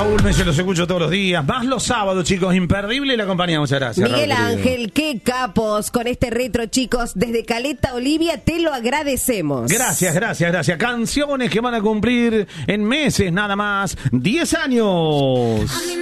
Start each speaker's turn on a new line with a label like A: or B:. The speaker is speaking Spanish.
A: Raúl Messi, los escucho todos los días. Más los sábados, chicos. Imperdible la compañía. Muchas gracias.
B: Miguel
A: Raúl,
B: Ángel, qué capos con este retro, chicos. Desde Caleta Olivia te lo agradecemos.
A: Gracias. Canciones que van a cumplir en meses nada más 10 años.